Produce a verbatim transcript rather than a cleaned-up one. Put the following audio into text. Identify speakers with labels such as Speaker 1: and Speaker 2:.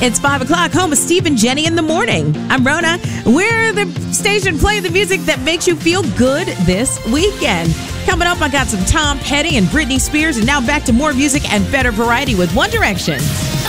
Speaker 1: It's five o'clock, home of Steve and Jenny in the morning. I'm Rona. We're the station playing the music that makes you feel good this weekend. Coming up, I got some Tom Petty and Britney Spears, and now back to more music and better variety with One Direction.